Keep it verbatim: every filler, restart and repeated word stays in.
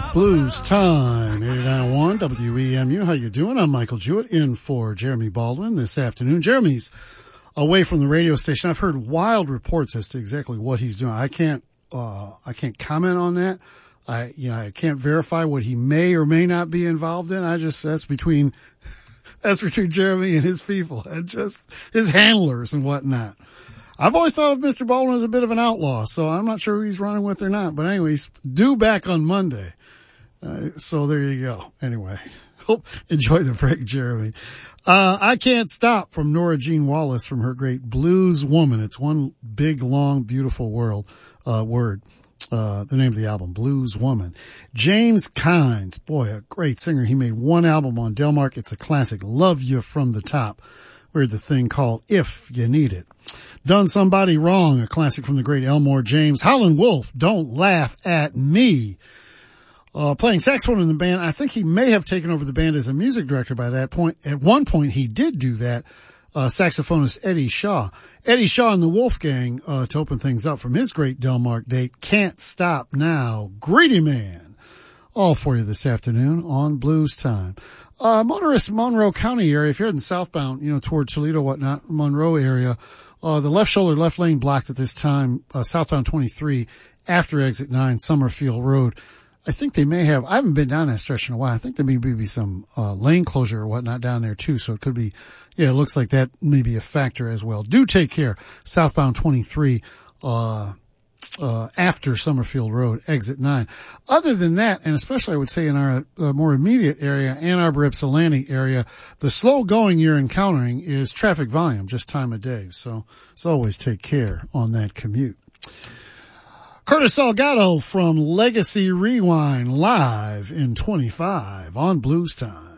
Blues Time, eighty-nine point one W E M U. How you doing? I'm Michael Jewett in for Jeremy Baldwin this afternoon. Jeremy's away from the radio station. I've heard wild reports as to exactly what he's doing. I can't, uh, I can't comment on that. I, you know, I can't verify what he may or may not be involved in. I just, that's between, that's between Jeremy and his people and just his handlers and whatnot. I've always thought of Mister Baldwin as a bit of an outlaw, so I'm not sure who he's running with or not. But anyways, due back on Monday. Uh, so there you go. Anyway, hope enjoy the break, Jeremy. Uh, I Can't Stop from Nora Jean Wallace from her great Blues Woman. It's one big, long, beautiful world, uh, word. Uh, the name of the album, Blues Woman. James Kynes, boy, a great singer. He made one album on Delmark. It's a classic. Love You from the Top. We're the thing called If You Need It. Done Somebody Wrong, a classic from the great Elmore James. Howlin' Wolf, Don't Laugh at Me. Uh, playing saxophone in the band. I think he may have taken over the band as a music director by that point. At one point, he did do that. Uh, saxophonist Eddie Shaw. Eddie Shaw and the Wolfgang, uh, to open things up from his great Delmark date. Can't Stop Now. Greedy Man. All for you this afternoon on Blues Time. Uh, motorists Monroe County area, if you're heading southbound, you know, toward Toledo, whatnot, Monroe area, uh, the left shoulder, left lane blocked at this time, uh, southbound twenty-three after exit nine, Summerfield Road. I think they may have, I haven't been down that stretch in a while. I think there may be some, uh, lane closure or whatnot down there too. So it could be, yeah, it looks like that may be a factor as well. Do take care. Southbound twenty-three, uh, uh, after Summerfield Road, exit nine. Other than that, and especially I would say in our uh, more immediate area, Ann Arbor, Ypsilanti area, the slow going you're encountering is traffic volume, just time of day. So, so always take care on that commute. Curtis Salgado from Legacy Rewind live in twenty-five on Blues Time.